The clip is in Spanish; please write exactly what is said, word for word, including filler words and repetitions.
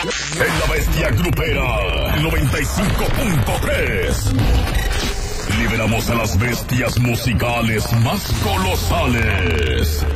En la bestia grupera, noventa y cinco punto tres. Liberamos a las bestias musicales más colosales.